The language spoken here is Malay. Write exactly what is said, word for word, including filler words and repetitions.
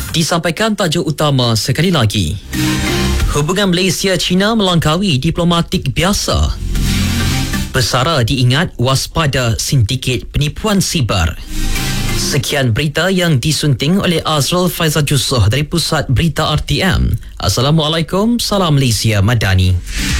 Disampaikan tajuk utama sekali lagi. Hubungan Malaysia-China melangkaui diplomatik biasa. Pesara diingat waspada sindiket penipuan siber. Sekian berita yang disunting oleh Azrul Faizal Jusoh dari Pusat Berita R T M. Assalamualaikum, salam Malaysia Madani.